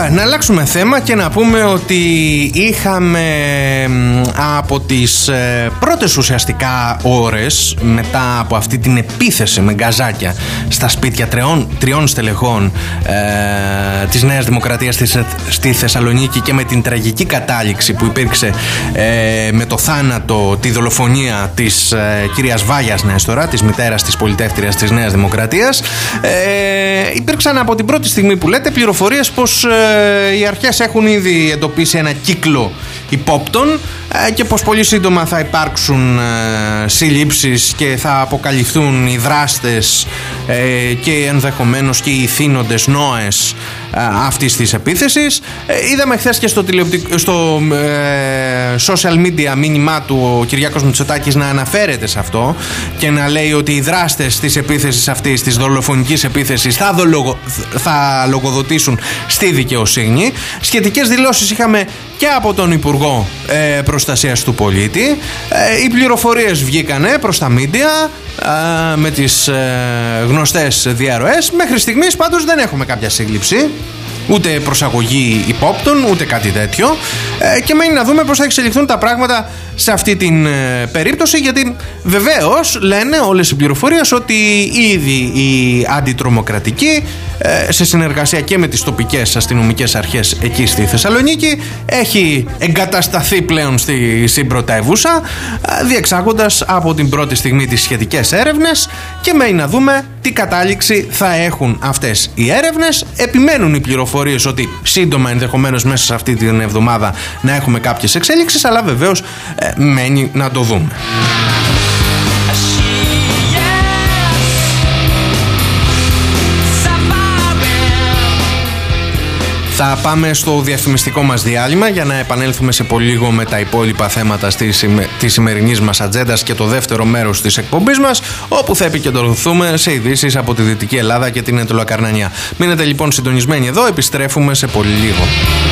Να αλλάξουμε θέμα και να πούμε ότι είχαμε από τις πρώτες ουσιαστικά ώρες μετά από αυτή την επίθεση με γκαζάκια στα σπίτια τριών στελεχών της Νέας Δημοκρατίας στη Θεσσαλονίκη και με την τραγική κατάληξη που υπήρξε με το θάνατο, τη δολοφονία της κυρίας Βάγιας Νέστορα, της μητέρας της πολιτεύτριας της Νέας Δημοκρατίας, υπήρξαν από την πρώτη στιγμή που λέτε πληροφορίες πως οι αρχές έχουν ήδη εντοπίσει ένα κύκλο υπόπτων και πως πολύ σύντομα θα υπάρξουν συλλήψεις και θα αποκαλυφθούν οι δράστες και ενδεχομένως και οι θύνοντες νόες αυτής της επίθεσης. Είδαμε χθες και στο social media μήνυμά του ο Κυριάκος Μητσοτάκης να αναφέρεται σε αυτό και να λέει ότι οι δράστες της επίθεσης αυτής, της δολοφονικής επίθεσης, θα λογοδοτήσουν στη δικαιοσύνη. Σχετικές δηλώσεις είχαμε και από τον Υπουργό Προστασίας του Πολίτη. Οι πληροφορίες βγήκανε προς τα μίντια με τις γνωστές διαρροές. Μέχρι στιγμής πάντως δεν έχουμε κάποια σύλληψη, ούτε προσαγωγή υπόπτων, ούτε κάτι τέτοιο, και μένει να δούμε πώς θα εξελιχθούν τα πράγματα σε αυτή την περίπτωση, γιατί βεβαίως λένε όλες οι πληροφορίες ότι ήδη η αντιτρομοκρατική, σε συνεργασία και με τις τοπικές αστυνομικές αρχές εκεί στη Θεσσαλονίκη, έχει εγκατασταθεί πλέον στη συμπρωτεύουσα, διεξάγοντας από την πρώτη στιγμή τις σχετικές έρευνες, και μένει να δούμε τι κατάληξη θα έχουν αυτές οι έρευνες. Επιμένουν οι πληροφορίες ότι σύντομα, ενδεχομένως μέσα σε αυτή την εβδομάδα, να έχουμε κάποιες εξέλιξεις, αλλά βεβαίως μένει να το δούμε. Θα πάμε στο διαφημιστικό μας διάλειμμα για να επανέλθουμε σε πολύ λίγο με τα υπόλοιπα θέματα της σημερινής μας ατζέντας και το δεύτερο μέρος της εκπομπής μας, όπου θα επικεντρωθούμε σε ειδήσεις από τη Δυτική Ελλάδα και την Αιτωλοακαρνανία. Μείνετε λοιπόν συντονισμένοι εδώ, επιστρέφουμε σε πολύ λίγο.